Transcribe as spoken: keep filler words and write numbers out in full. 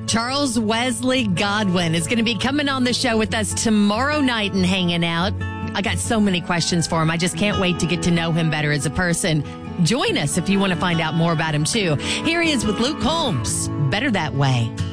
Charles Wesley Godwin is going to be coming on the show with us tomorrow night and hanging out. I got so many questions for him. I just can't wait to get to know him better as a person. Join us if you want to find out more about him, too. Here he is with Luke Combs. Better That Way.